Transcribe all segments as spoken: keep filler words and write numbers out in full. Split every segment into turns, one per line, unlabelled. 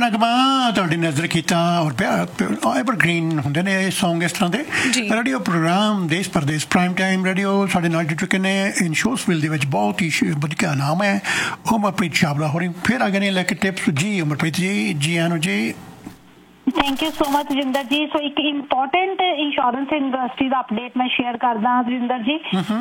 ਨਗਮਾ ਤੁਹਾਡੀ ਨਜ਼ਰ ਕੀਤਾ ਔਰ ਐਵਰਗ੍ਰੀਨ ਹੁੰਦੇ ਨੇ ਇਹ ਸੌਂਗ ਇਸ ਤਰ੍ਹਾਂ ਦੇ ਰੇਡੀਓ ਪ੍ਰੋਗਰਾਮ ਦੇਸ਼ ਪਰਦੇਸ ਪ੍ਰਾਈਮ ਟਾਈਮ ਰੇਡੀਓ ਸਾਡੇ ਨਾਲ ਜੁੜ ਚੁੱਕੇ ਨੇ ਇਨਸ਼ੋਰਸਵਿਲ ਦੇ ਵਿੱਚ ਬਹੁਤ ਹੀ ਵਧੀਆ ਨਾਮ ਹੈ ਉਮਰਪ੍ਰੀਤ ਛਾਬਲਾ ਹੋਰੀ ਫਿਰ ਆ ਗਏ ਨੇ ਲੈ ਕੇ ਟਿਪਸ ਜੀ ਉਮਰਪ੍ਰੀਤ ਜੀ ਜੀ ਆਨੋ ਜੀ
thank you so much Rajinder जी सो एक इंपॉर्टेंट इंश्योरेंस इंडस्ट्री का अपडेट मैं शेयर करदा रजिंदर जी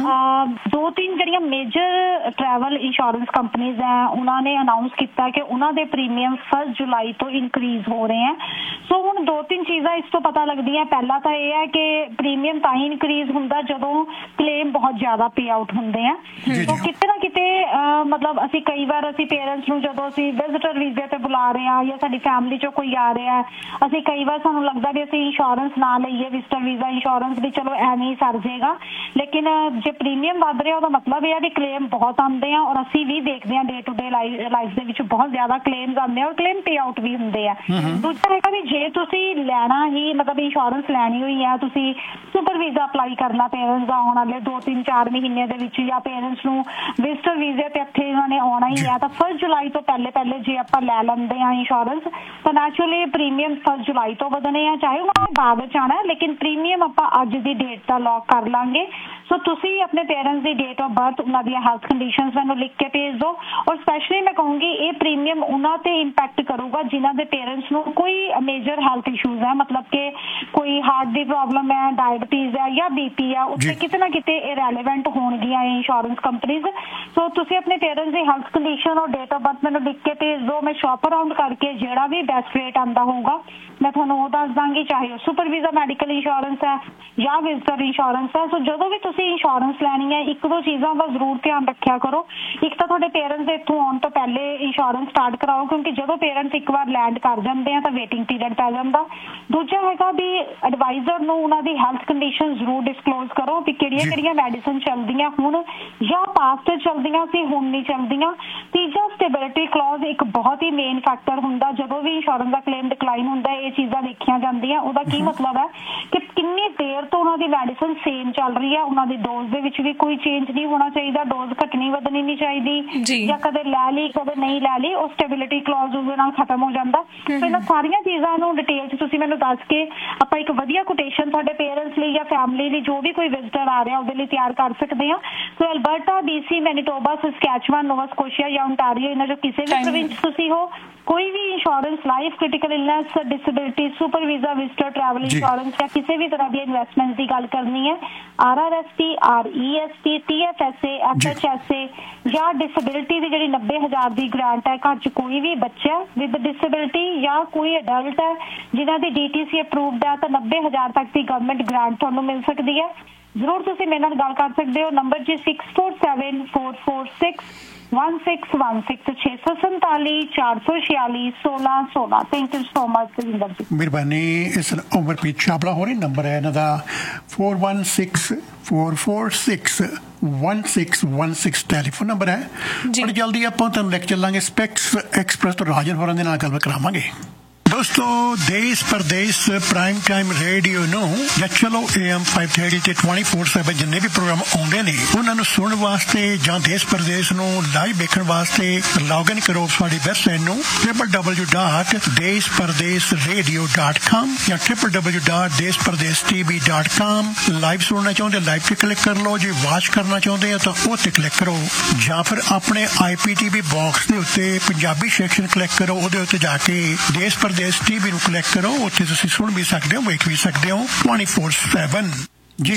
दो तीन जड़ियां मेजर ट्रैवल इंश्योरेंस कंपनीज हैं उन्होंने अनाउंस किया कि उन्होंने प्रीमियम फर्स्ट जुलाई तो इंक्रीज हो रहे हैं सो हुण दो तीन चीज़ां इस तो पता लगदी हैं पहला तो यह है कि प्रीमियम तां ही इंक्रीज हुंदा जदों क्लेम बहुत ज़्यादा पे आउट हुंदे हैं तो किते ना किते मतलब असीं कई बार असीं पेरेंट्स नूं जदों असीं विजिटर वीजे ते बुला रहे हैं या साडी फैमिली चों कोई आ रहा है ਅਸੀਂ ਕਈ ਵਾਰ ਸਾਨੂੰ ਲੱਗਦਾ ਵੀ ਅਸੀਂ ਇੰਸ਼ੋਰੈਂਸ ਨਾ ਲਈਏ ਵਿਜ਼ਟਰ ਵੀਜ਼ਾ ਇੰਸ਼ੋਰੈਂਸ ਵੀ ਚਲੋ ਐਵੇਂ ਹੀ ਸਰ ਜਾਏਗਾ ਲੇਕਿਨ ਜੇ ਪ੍ਰੀਮੀਅਮ ਵੱਧ ਰਿਹਾ ਉਹਦਾ ਮਤਲਬ ਇਹ ਹੈ ਵੀ ਕਲੇਮ ਬਹੁਤ ਆਉਂਦੇ ਆ ਔਰ ਅਸੀਂ ਵੀ ਦੇਖਦੇ ਹਾਂ ਡੇ ਟੂ ਡੇ ਲਾਈਫ ਦੇ ਵਿੱਚ ਬਹੁਤ ਜ਼ਿਆਦਾ ਕਲੇਮਸ ਆਉਂਦੇ ਆ ਔਰ ਕਲੇਮ ਪੇ ਆਊਟ ਵੀ ਹੁੰਦੇ ਆ ਦੂਜਾ ਹੈਗਾ ਵੀ ਜੇ ਤੁਸੀਂ ਲੈਣਾ ਹੀ ਮਤਲਬ ਇੰਸ਼ੋਰੈਂਸ ਲੈਣੀ ਹੋਈ ਹੈ ਤੁਸੀਂ ਸੁਪਰ ਵੀਜ਼ਾ ਅਪਲਾਈ ਕਰਨਾ ਪੇਰੈਂਟਸ ਦਾ ਆਉਣ ਵਾਲੇ ਦੋ ਤਿੰਨ ਚਾਰ ਮਹੀਨੇ ਦੇ ਵਿੱਚ ਜਾਂ ਪੇਰੈਂਟਸ ਨੂੰ ਵਿਜ਼ਟਰ ਵੀਜ਼ੇ ਤੇ ਇੱਥੇ ਇਹਨਾਂ ਨੇ ਆਉਣਾ ਹੀ ਹੈ ਤਾਂ ਫਸਟ ਜੁਲਾਈ ਤੋਂ ਪਹਿਲੇ ਪਹਿਲੇ ਜੇ ਆਪਾਂ ਲੈ ਲੈਂਦੇ ਹਾਂ ਇੰਸ਼ੋਰੈਂਸ ਤਾਂ ਨੈਚੁਰਲੀ ਪ੍ਰੀਮੀਅਮ ਫਸਟ जुलाई तो बदने हैं चाहे उन्होंने बाद आना है लेकिन प्रीमियम आप अज की डेट का लॉक कर लांगे सो तुसी अपने पेरेंट्स की डेट ऑफ बर्थ उन्होंने हेल्थ कंडीशंस मैंने लिख के भेज दो और स्पैशली मैं कहूँगी ये प्रीमियम उन्होंने इंपैक्ट करूगा जिन्हों के पेरेंट्स को कोई मेजर हेल्थ इशूज़ है मतलब कि कोई हार्ट की प्रॉब्लम है डायबिटीज़ है या बी पी है उससे किते ना किते इरैलेवेंट होणगियां इंश्योरेंस कंपनीज सो तुसी अपने पेरेंट्स की हेल्थ कंडीशन और डेट ऑफ बर्थ मैंने लिख के भेज दो मैं शॉप अराउंड करके जोड़ा भी बेस्ट रेट आता होगा मैं थोड़ा वो दस दांगी चाहे वो सुपर वीज़ा मैडिकल इंश्योरेंस है या विजिटर इंश्योरेंस है सो जो भी तुसी इंश्योरेंस लैनी है एक दो चीज़ों का जरूर ध्यान रखा करो एक तो थोड़े पेरेंट्स इतों आने तो पहले इंश्योरेंस स्टार्ट कराओ क्योंकि जो पेरेंट्स एक बार लैंड कर जाते हैं तो वेटिंग पीरियड पै जाता दूजा हैगा भी एडवाइजर नूं उन्हां दी हेल्थ कंडीशन जरूर डिस्कलोज करो भी किहड़ियां किहड़ियां मेडिसिन चलदियां हुण या पास्ट चलदियां सी हुण नहीं चलदियां तीजा स्टेबिलिटी क्लॉज एक बहुत ही मेन फैक्टर हुंदा जदों भी इंश्योरेंस का क्लेम डिक्लाइन हुंदा है चीज़ां देखिया जांदियां उहदा की मतलब है कि कितनी देर तो उन्होंने मेडिसिन सेम चल रही है उन्होंने डोज दे विच भी कोई चेंज नहीं होना चाहिए डोज घटनी वधनी नहीं चाहिए या कदे लै ली कदे नहीं लै ली और स्टेबिलिटी क्लॉज उसदे नाल खत्म हो जाता तो इन्हां सारियां चीज़ां नूं डिटेल च तुसीं मैनूं दस के आपां एक वधिया कोटेशन तुहाडे पेरेंट्स लई या फैमिली लई जो भी कोई विजिटर आ रहा उहदे लई तैयार कर सकदे हां सो Alberta BC Manitoba Saskatchewan Nova Scotia या ओंटारियो इन्हां चों किसी भी प्रोविंस तुसीं हो कोई भी insurance life critical illness disability super visa visitor travel insurance या किसी भी तरह की इन्वेस्टमेंट की गल करनी है are R S T R E S T T F S A F H S A या डिसेबिलिटी की जी नब्बे हज़ार की ग्रांट है घर च कोई भी बच्चा विद डिसेबिलिटी या कोई अडल्ट है जिन्हों की डी टी सी अप्रूवड है तो नब्बे हज़ार तक की गवर्नमेंट ग्रांट तुहानूं मिल सकती है जरूर तुसीं मेरे नाल गल कर सकते हो नंबर जी six four seven four four six one six one six छे सौ संताली चार सौ छियाली सोलह सोलह thank you so much Rajinder जी
मेहरबानी इस उमरप्रीत छाबला हो रही नंबर है इन्हों का four one six four four six one six one six telephone number है बड़ी जल्दी आप तुम लैके चलांगे स्पेक्स एक्सप्रेस तो राजन होरां दे नाल गल करावांगे दोस्तों देश परदेश प्राइम टाइम रेडियो नो या चलो ए एम फाइव थर्टी ते ट्वेंटी फोर सैवन जिन्ने भी प्रोग्राम आउंदे ने उन्होंने सुनने वास्ते या देश परदेश नो लाइव देखने वास्ते लॉग इन करो साडी website no triple W dot देश परदेश रेडियो डॉट कॉम या ट्रिपल डबल्यू डॉट देश परदेश टीवी डॉट कॉम लाइव सुनना चाहते लाइव पे क्लिक कर लो जी वॉच करना चाहते हो तो वो ते क्लिक करो या फिर अपने I P T V box के उत्ते पंजाबी सेक्शन क्लिक करो ਉਹਦੇ ਉੱਤੇ ਜਾ ਕੇ देश परदेश टीवी ਨੂੰ ਕਲਿੱਕ ਕਰੋ ਉੱਥੇ ਤੁਸੀਂ ਸੁਣ ਵੀ ਸਕਦੇ ਹੋ ਵੇਖ ਵੀ ਸਕਦੇ ਹੋ ट्वेंटी फोर सैवन ਜੀ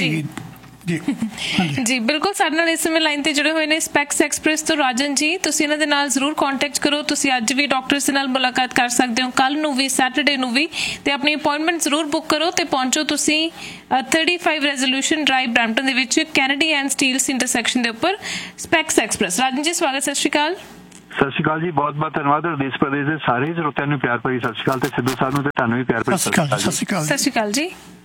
ਜੀ
ਜੀ ਬਿਲਕੁਲ ਸਾਡੇ ਨਾਲ ਇਸ ਸਮੇਂ ਲਾਈਨ ਤੇ ਜੁੜੇ ਹੋਏ ਨੇ ਸਪੈਕਸ ਐਕਸਪ੍ਰੈਸ ਤੋਂ ਰਾਜਨ ਜੀ ਤੁਸੀਂ ਇਹਨਾਂ ਦੇ ਨਾਲ ਜ਼ਰੂਰ ਕੰਟੈਕਟ ਕਰੋ ਤੁਸੀਂ ਅੱਜ ਵੀ ਡਾਕਟਰਸ ਨਾਲ ਮੁਲਾਕਾਤ ਕਰ ਸਕਦੇ ਹੋ ਕੱਲ ਨੂੰ ਵੀ ਸੈਟਰਡੇ ਨੂੰ ਵੀ ਤੇ ਆਪਣੀ ਅਪਾਇੰਟਮੈਂਟ ਜ਼ਰੂਰ ਬੁੱਕ ਕਰੋ ਤੇ ਪਹੁੰਚੋ ਤੁਸੀਂ thirty five resolution drive Brampton ਦੇ ਵਿੱਚ ਕੈਨੇਡੀ ਐਂਡ ਸਟੀਲਸ ਇੰਟਰਸੈਕਸ਼ਨ ਦੇ ਉੱਪਰ ਸਪੈਕਸ ਐਕਸਪ੍ਰੈਸ ਰਾਜਨ ਜੀ ਸਵਾਗਤ ਸਤਿ ਸ਼੍ਰੀ ਅਕਾਲ
ਸਤਿ ਸ਼੍ਰੀ ਅਕਾਲ ਜੀ ਬਹੁਤ ਬਹੁਤ ਧੰਨਵਾਦ ਦੇਸ਼ ਪ੍ਰਦੇਸ਼ ਦੇ ਸਾਰੇ ਸਰੋਤਿਆਂ ਨੂੰ ਪਿਆਰ ਭਰੀ ਸਤਿ ਸ਼੍ਰੀ ਅਕਾਲ ਤੇ ਸਿੱਧੂ ਸਾਹਿਬ ਨੂੰ ਤੇ ਤੁਹਾਨੂੰ ਵੀ ਪਿਆਰ ਭਰੀ
ਸਤਿ ਸ਼੍ਰੀ ਅਕਾਲ ਸਤਿ ਸ਼੍ਰੀ ਅਕਾਲ
ਸਤਿ ਸ਼੍ਰੀ ਅਕਾਲ ਜੀ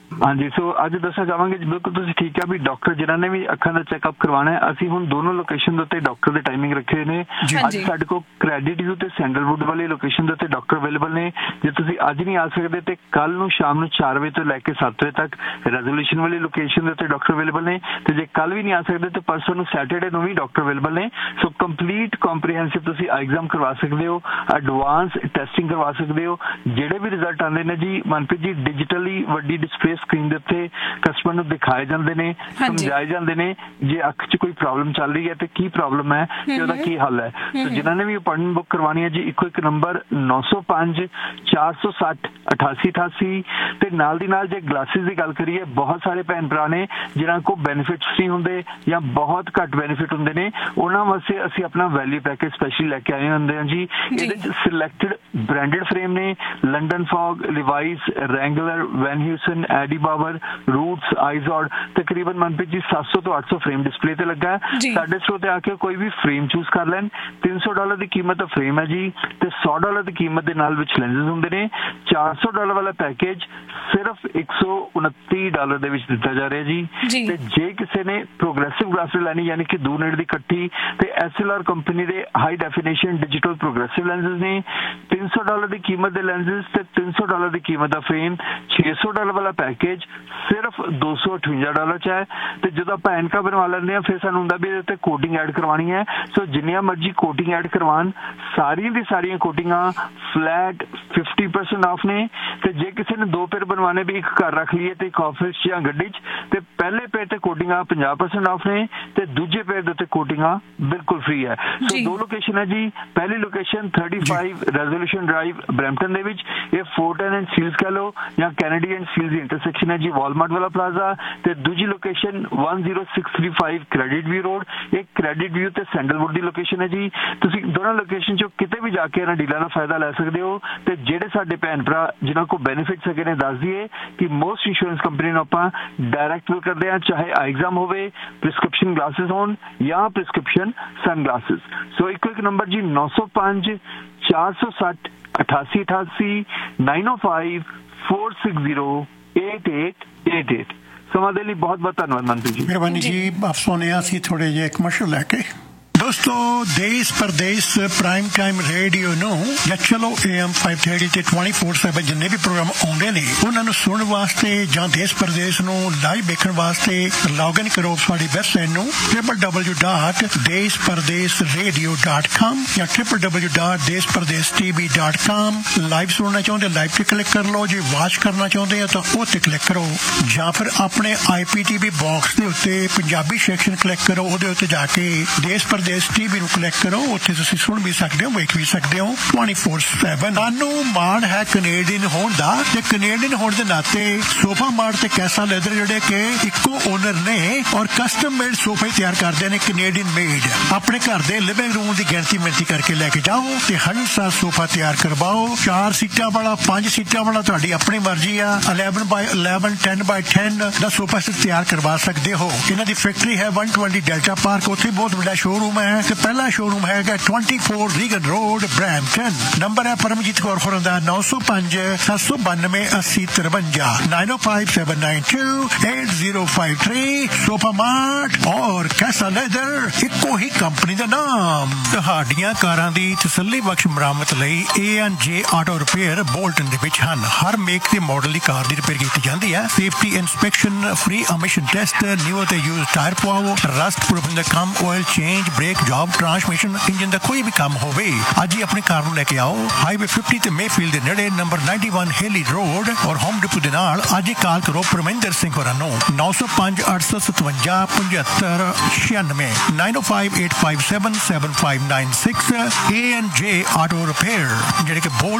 ਹਾਂਜੀ ਸੋ ਅੱਜ ਦੱਸਣਾ ਚਾਹਾਂਗੇ ਜੀ, ਬਿਲਕੁਲ ਤੁਸੀਂ ਠੀਕ ਹੈ ਵੀ ਡਾਕਟਰ ਜਿਨ੍ਹਾਂ ਨੇ ਵੀ ਅੱਖਾਂ ਦਾ ਚੈੱਕਅਪ ਕਰਵਾਉਣਾ ਹੈ, ਅਸੀਂ ਹੁਣ ਦੋਨੋਂ ਲੋਕੇਸ਼ਨ ਦੇ ਉੱਤੇ ਡਾਕਟਰ ਦੇ ਟਾਈਮਿੰਗ ਰੱਖੇ ਨੇ। ਅੱਜ ਸਾਡੇ ਕੋਲ ਕ੍ਰੈਡਿਟ ਵਿਊ ਤੇ ਸੈਂਡਲਵੁੱਡ ਵਾਲੀ ਲੋਕੇਸ਼ਨ ਦੇ ਉੱਤੇ ਡਾਕਟਰ ਅਵੇਲੇਬਲ ਨੇ। ਜੇ ਤੁਸੀਂ ਅੱਜ ਨਹੀਂ ਆ ਸਕਦੇ ਤੇ ਕੱਲ ਨੂੰ ਸ਼ਾਮ ਨੂੰ ਚਾਰ ਵਜੇ ਤੋਂ ਲੈ ਕੇ ਸੱਤ ਵਜੇ ਤੱਕ ਰੈਜ਼ੋਲੂਸ਼ਨ ਵਾਲੀ ਲੋਕੇਸ਼ਨ ਦੇ ਉੱਤੇ ਡਾਕਟਰ ਅਵੇਲੇਬਲ ਨੇ, ਤੇ ਜੇ ਕੱਲ ਵੀ ਨਹੀਂ ਆ ਸਕਦੇ ਤੇ ਪਰਸੋਂ ਨੂੰ ਸੈਟਰਡੇ ਨੂੰ ਵੀ ਡਾਕਟਰ ਅਵੇਲੇਬਲ ਨੇ। ਸੋ ਕੰਪਲੀਟ ਕੰਪਰੀਹੈਂਸਿਵ ਤੁਸੀਂ ਐਗਜ਼ਾਮ ਕਰਵਾ ਸਕਦੇ ਹੋ, ਐਡਵਾਂਸ ਟੈਸਟਿੰਗ ਕਰਵਾ ਸਕਦੇ ਹੋ। ਜਿਹੜੇ ਵੀ ਰਿਜ਼ਲਟ ਆਉਂਦੇ ਨੇ ਜੀ ਮਨਪ੍ਰੀਤ ਜੀ, ਡਿਜੀਟਲੀ ਵੱਡੀ ਡਿਸਪਲੇ ਸਕਰੀਨ ਦੇ ਉੱਤੇ ਕਸਟਮਰ ਨੂੰ ਦਿਖਾਏ ਜਾਂਦੇ ਨੇ, ਸਮਝਾਏ ਜਾਂਦੇ ਨੇ ਜੇ ਅੱਖ 'ਚ ਕੋਈ ਪ੍ਰੋਬਲਮ ਚੱਲ ਰਹੀ ਹੈ ਤੇ ਕੀ ਪ੍ਰੋਬਲਮ ਹੈ ਤੇ ਉਹਦਾ ਕੀ ਹੱਲ ਹੈ। ਸੋ ਜਿਨ੍ਹਾਂ ਨੇ ਵੀ ਅਪਾਇੰਟਮੈਂਟ ਬੁੱਕ ਕਰਵਾਉਣੀ ਹੈ ਜੀ, ਇੱਕੋ ਇੱਕ ਨੰਬਰ ਨੌ ਸੌ ਪੰਜ ਚਾਰ ਸੌ ਸੱਠ ਅਠਾਸੀ ਅਠਾਸੀ। ਤੇ ਨਾਲ ਦੀ ਨਾਲ ਜੇ ਗਲਾਸਿਸ ਦੀ ਗੱਲ ਕਰੀਏ, ਬਹੁਤ ਸਾਰੇ ਭੈਣ ਭਰਾ ਨੇ ਜਿਨ੍ਹਾਂ ਕੋਲ ਬੈਨੀਫਿਟਸ ਨਹੀਂ ਹੁੰਦੇ ਜਾਂ ਬਹੁਤ ਘੱਟ ਬੈਨੀਫਿਟ ਹੁੰਦੇ ਨੇ, ਉਹਨਾਂ ਵਾਸਤੇ ਅਸੀਂ ਆਪਣਾ ਵੈਲਿਊ ਪੈਕੇਜ ਸਪੈਸ਼ਲ ਲੈ ਕੇ ਆਏ ਹੁੰਦੇ ਹਾਂ ਜੀ। ਇਹਦੇ 'ਚ ਸਿਲੈਕਟਡ ਬ੍ਰਾਂਡਡ ਫਰੇਮ ਨੇ, ਲੰਡਨ ਫੌਗ, ਲਿਵਾਈਸ, ਰੈਂਗਲਰ, ਵੈਨ ਹਿਊਸਨ, ਐਡੀ ਬਾਬਰ, ਰੂਟਸ, ਆਈਜ਼ੋਡ, ਤਕਰੀਬਨ ਮਨਪ੍ਰੀਤ ਜੀ ਸੱਤ ਸੌ ਤੋਂ ਅੱਠ ਸੌ ਫਰੇਮ ਡਿਸਪਲੇ ਤੇ ਲੱਗਾ। ਸਾਡੇ ਸਟੋਰ ਤੇ ਆ ਕੇ ਕੋਈ ਵੀ ਫਰੇਮ ਚੂਜ਼ ਕਰ ਲੈਣ। ਤਿੰਨ ਸੌ ਡਾਲਰ ਦੀ ਕੀਮਤ ਦਾ ਫਰੇਮ ਹੈ ਜੀ, ਤੇ ਸੌ ਡਾਲਰ ਦੀ ਕੀਮਤ ਦੇ ਨਾਲ ਵਿੱਚ ਲੈਂਸਸ ਹੁੰਦੇ ਨੇ। ਚਾਰ ਸੌ ਡਾਲਰ ਵਾਲਾ ਪੈਕੇਜ ਸਿਰਫ ਇੱਕ ਸੌ ਉਨੱਤੀ ਡਾਲਰ ਦੇ ਵਿੱਚ ਦਿੱਤਾ ਜਾ ਰਿਹਾ ਜੀ। ਤੇ ਜੇ ਕਿਸੇ ਨੇ ਪ੍ਰੋਗਰੈਸਿਵ ਗਲਾਸਿਸ ਲੈਣੀ, ਯਾਨੀ ਕਿ ਦੂਰ ਨੇੜੇ ਦੀ ਇਕੱਠੀ, ਤੇ ਐਸ ਐਲ ਆਰ ਕੰਪਨੀ ਦੇ high definition digital progressive lenses ਨੇ। ਤਿੰਨ ਸੌ ਡਾਲਰ ਦੀ ਕੀਮਤ ਦੇ ਲੈਂਸਸ ਤੇ ਤਿੰਨ ਸੌ ਡਾਲਰ ਦੀ ਕੀਮਤ ਦਾ ਫਰੇਮ। ਛੇ ਸੌ ਡਾਲਰ ਵਾਲਾ ਪੈਕੇਜ ਸਿਰਫ ਦੋ ਸੌ ਅਠਵੰਜਾ ਡਾਲਰ ਚ ਹੈ। ਤੇ ਜਦੋਂ ਆਪਾਂ ਐਨਕਾਂ ਬਣਵਾ ਲੈਂਦੇ ਹਾਂ ਫਿਰ ਸਾਨੂੰ ਹੁੰਦਾ ਵੀ ਇਹਦੇ ਉੱਤੇ ਕੋਟਿੰਗ ਐਡ ਕਰਵਾਉਣੀ ਹੈ। ਸੋ ਜਿੰਨੀਆਂ ਮਰਜ਼ੀ ਕੋਟਿੰਗ ਐਡ ਕਰਵਾਉਣ, ਸਾਰੀਆਂ ਦੀ ਸਾਰੀਆਂ ਕੋਟਿੰਗਾਂ ਫਲੈਟ ਫਿਫਟੀ ਪਰਸੈਂਟ ਆਫ ਨੇ। ਤੇ ਜੇ ਕਿਸੇ ਨੇ ਦੋ ਪੇਰ ਬਣਵਾਣੇ, ਵੀ ਇੱਕ ਘਰ ਰੱਖ ਲਈਏ ਤੇ ਇੱਕ ਆਫਿਸ ਜਾਂ ਗੱਡੀ 'ਚ, ਤੇ ਪਹਿਲੇ ਪੇਰ ਤੇ ਕੋਟਿੰਗਾਂ ਪੰਜਾਹ ਪਰਸੈਂਟ ਆਫ ਨੇ, ਤੇ ਦੂਜੇ ਪੇਰ ਦੇ ਉੱਤੇ ਕੋਟਿੰਗਾਂ ਬਿਲਕੁਲ ਫ੍ਰੀ ਹੈ। ਸੋ ਦੋ ਲੋਕੇਸ਼ਨ ਹੈ ਜੀ। ਪਹਿਲੀ location thirty five resolution drive Brampton ਦੇ ਵਿੱਚ, ਇਹ ਫੋਰਟਨ ਐਂਡ ਸੀਲਸ ਕਹ ਲਓ ਜਾਂ Kennedy and seals the intersection ਹੈ ਜੀ, ਵਾਲਮਾਰਟ ਵਾਲਾ ਪਲਾਜ਼ਾ। ਤੇ ਦੂਜੀ location one zero six three five credit view road, ਇਹ ਕ੍ਰੈਡਿਟ ਵਿਊ ਤੇ ਸੈਂਡਲਵੁੱਡ ਦੀ ਲੋਕੇਸ਼ਨ ਹੈ ਜੀ। ਤੁਸੀਂ ਦੋਨਾਂ ਲੋਕੇਸ਼ਨ 'ਚੋਂ ਕਿਤੇ ਵੀ ਜਾ ਕੇ ਇਹਨਾਂ ਡੀਲਾਂ ਦਾ ਫਾਇਦਾ ਲੈ ਸਕਦੇ ਹੋ। ਤੇ ਜਿਹੜੇ ਸਾਡੇ ਭੈਣ ਭਰਾ ਜਿਨ੍ਹਾਂ ਕੋਲ ਬੈਨੀਫਿਟਸ ਹੈਗੇ ਨੇ, ਦੱਸ ਦਈਏ ਕਿ ਮੋਸਟ ਇੰਸ਼ੋਰੈਂਸ ਕੰਪਨੀ ਨੂੰ ਆਪਾਂ ਡਾਇਰੈਕਟ ਬਿਲ ਕਰਦੇ ਹਾਂ, ਚਾਹੇ ਆਈਗਜ਼ਾਮ ਹੋਵੇ, ਪ੍ਰਿਸਕ੍ਰਿਪਸ਼ਨ ਗਲਾਸਿਸ ਹੋਣ ਜਾਂ ਪ੍ਰਿਸਕ੍ਰਿਪਸ਼ਨ ਸਨ ਗਲਾਸਿਸ। ਸੋ ਇੱਕੋ ਇੱਕ ਨੰਬਰ ਜੀ ਨੌ ਸੌ ਪੰਜ ਚਾਰ ਸੌ ਸੱਠ ਅਠਾਸੀ ਅਠਾਸੀ ਨਾਈਨ ਓ five four six zero eight eight eight eight. ਸਮਾਂ ਦੇ ਲਈ ਬਹੁਤ ਬਹੁਤ ਧੰਨਵਾਦ ਮਨਪ੍ਰੀਤ ਜੀ।
ਮਿਹਰਬਾਨੀ ਜੀ। ਆਪ ਸੁਣਿਆ ਅਸੀਂ ਥੋੜੇ ਜਿਹੇ ਕਮਰਸ਼ੀਅਲ ਲੈ ਕੇ ਦੋਸਤੋ, ਦੇਸ਼ ਪਰਦੇਸ ਪ੍ਰਾਈਮ ਟਾਈਮ ਰੇਡੀਓ ਨੂੰ ਜਾਂ ਚਲੋ ਏ ਐਮ ਪੰਜ ਸੌ ਤੀਹ ਤੇ ਚੌਵੀ ਸੱਤ ਜਿੰਨੇ ਵੀ ਪ੍ਰੋਗਰਾਮ ਆਉਂਦੇ ਨੇ, ਉਹਨਾਂ ਨੂੰ ਸੁਣਨ ਵਾਸਤੇ ਜਾਂ ਦੇਸ਼ ਪਰਦੇਸ ਨੂੰ ਲਾਈਵ ਵੇਖਣ ਵਾਸਤੇ ਲੌਗਇਨ ਕਰੋ ਸਾਡੀ ਵੈਬਸਾਈਟ ਨੂੰ ਡਬਲਯੂ ਡਬਲਯੂ ਡਬਲਯੂ ਡਾਟ ਦੇਸ਼ ਪਰਦੇਸ ਰੇਡੀਓ ਡਾਟ ਕਾਮ ਜਾਂ ਡਬਲਯੂ ਡਬਲਯੂ ਡਬਲਯੂ ਡਾਟ ਦੇਸ਼ ਪਰਦੇਸ T V dot com. Live ਸੁਣਨਾ ਚਾਹੁੰਦੇ ਲਾਈਵ ਤੇ ਕਲਿੱਕ ਕਰ ਲਓ, ਜੇ ਵਾਚ ਕਰਨਾ ਚਾਹੁੰਦੇ ਆ ਤਾਂ ਉਹ ਤੇ ਕਲਿੱਕ ਕਰੋ, ਜਾਂ ਫਿਰ ਆਪਣੇ ਆਈ ਪੀ ਟੀ ਵੀ ਬਾਕਸ ਦੇ ਉੱਤੇ ਪੰਜਾਬੀ ਸੈਕਸ਼ਨ ਕਲਿੱਕ ਕਰੋ, ਉਹਦੇ ਉੱਤੇ ਜਾ ਕੇ ਦੇਸ਼ ਪਰਦੇਸ ਟੀਵੀ ਨੂੰ ਕਲਿੱਕ ਕਰੋ, ਉੱਥੇ ਤੁਸੀਂ ਸੁਣ ਵੀ ਸਕਦੇ ਹੋ, ਵੇਖ ਵੀ ਸਕਦੇ ਹੋ ਚੌਵੀ ਸੱਤ। ਸਾਨੂੰ ਮਾਣ ਹੈ ਕੈਨੇਡੀਅਨ ਹੋਣ ਦਾ, ਤੇ ਕੈਨੇਡੀਅਨ ਹੋਣ ਦੇ ਨਾਤੇ ਸੋਫਾ ਮਾਰਟ ਤੇ ਕੈਸਾ ਲੈਦਰ ਜਿਹੜੇ ਕਿ ਇੱਕੋ ਓਨਰ ਨੇ ਔਰ ਕਸਟਮ ਮੇਡ ਸੋਫੇ ਤਿਆਰ ਕਰਦੇ ਨੇ, ਕੈਨੇਡੀਅਨ ਮੇਡ। ਆਪਣੇ ਘਰ ਦੇ ਲਿਵਿੰਗ ਰੂਮ ਦੀ ਗਿਣਤੀ ਮਿਣਤੀ ਕਰਕੇ ਲੈ ਕੇ ਜਾਓ ਤੇ ਹੰਸਾ ਸੋਫਾ ਤਿਆਰ ਕਰਵਾਓ। ਚਾਰ ਸੀਟਾਂ ਵਾਲਾ, ਪੰਜ ਸੀਟਾਂ ਵਾਲਾ, ਤੁਹਾਡੀ ਆਪਣੀ ਮਰਜ਼ੀ ਆ। ਇਲੈਵਨ ਬਾਈ ਇਲੈਵਨ ਟੈਨ ਬਾਈ ਟੈਨ ਦਾ ਸੋਫਾ ਸੈਟ ਤਿਆਰ ਕਰਵਾ ਸਕਦੇ ਹੋ। ਇਹਨਾਂ ਦੀ ਫੈਕਟਰੀ ਹੈ ਇੱਕ ਸੌ ਵੀਹ ਡੈਲਟਾ ਪਾਰਕ, ਉੱਥੇ ਬਹੁਤ ਵੱਡਾ ਸ਼ੋਰੂਮ ਹੈ। ਤੇ ਪਹਿਲਾ ਸ਼ੋਰੂਮ ਹੈਗਾ ਚੌਵੀ ਰੀਗਨ ਰੋਡ ਬਰੈਂਪਟਨ। ਨੰਬਰ ਹੈ ਪਰਮਜੀਤ ਕੌਰ ਹੋਰਾਂ ਦਾ ਨੌ ਸੌ ਪੰਜ ਸੱਤ ਸੌ ਬਾਨਵੇਂ ਅੱਸੀ ਤਰਵੰਜਾ nine O five seven nine to eight zero five three. Sofa mart ਔਰ ਕੈਸਾ ਲੈਦਰ, ਇੱਕੋ ਹੀ ਕੰਪਨੀ ਦਾ ਨਾਮ। ਤੁਹਾਡੀਆਂ ਕਾਰਾਂ ਦੀ ਤਸੱਲੀ ਬਖਸ਼ ਮੁਰੰਮਤ ਲਈ ਏ ਐਂਡ ਜੇ ਆਟੋ ਰਿਪੇਅਰ ਬੋਲਟਨ ਦੇ ਵਿੱਚ ਹਨ। ਹਰ ਮੇਕ ਤੇ ਮਾਡਲ ਦੀ ਕਾਰ ਦੀ ਰਿਪੇਅਰ ਕੀਤੀ ਜਾਂਦੀ ਹੈ। Safety inspection, free emission test, new ਤੇ ਯੂਜ਼ ਟਾਇਰ ਪਵਾਓ, ਰਸਟ ਪ੍ਰੂਫਿੰਗ ਦਾ ਕੰਮ, oil change, break job, transmission, engine ਦਾ ਕੋਈ ਵੀ ਕੰਮ ਹੋਵੇ, ਅੱਜ ਹੀ ਆਪਣੀ ਕਾਰ ਨੂੰ ਲੈ ਕੇ ਆਓ। ਹਾਈਵੇ ਫਿਫਟੀ ਤੇ ਮੇਫੀਲਡ ਦੇ ਨੇੜੇ ਨੰਬਰ ਇਕਾਨਵੇਂ ਹੇਲੀ ਰੋਡ ਔਰ ਹੋਮ ਡਿਪੂ ਦੇ ਨਾਲ ਅੱਜ ਹੀ ਕਾਲ ਕਰੋ ਪਰਮਿੰਦਰ ਸਿੰਘ ਹੋਰਾਂ ਨੂੰ ਨੌ ਸੌ ਪੰਜ ਅੱਠ ਸੌ ਸਤਵੰਜਾ ਪਝੱਤਰ ਛਿਆਨਵੇਂ nine O five eight five seven seven five nine six. A and ਜੇ ਆਟੋ ਰਿਪੇਅਰ ਜਿਹੜੇ ਕਿ ਬੋਲਟ